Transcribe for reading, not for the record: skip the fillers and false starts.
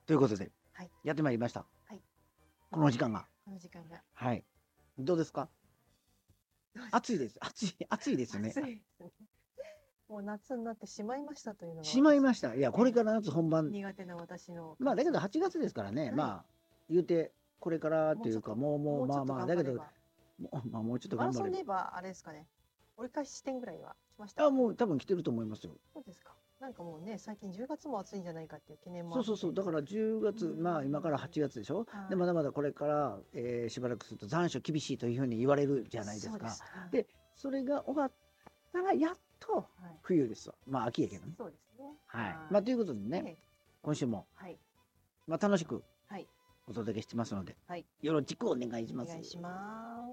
ということで、 はい。 やってまいりました。 はい。 この時間が。 この時間が。 はい。どうですか？ どうですか？ 暑いです。暑いですよね。 暑いですね。もう夏になってしまいましたというのがしまい私、 ました。いや、これから夏本番。 苦手な私のまあ、だけど感 8月ですからね。 はいまあ、言うて、これから想。 というか、 もうちょっとまあ、だけど、 頑張れば。 まあ、もうちょっとマラ頑張れば。 ソンで言えば、あれですかね。折り返し地点ぐらいは来ました？ あ、もう多分来てると思いますよ。 そうですか。なんかもうね、最近10月も暑いんじゃないかっていう懸念もあって。 そうそうそう。だから10月、まあ今から8月でしょ。で、まだまだこれから、しばらくすると残暑厳しいというふうに言われるじゃないですか。で、それが終わったら、やっと冬ですわ。まあ秋やけどね。 そうですね。 はい。まあということでね、今週も、まあ楽しくお届けしてますので、よろしくお願いします。 お願いします。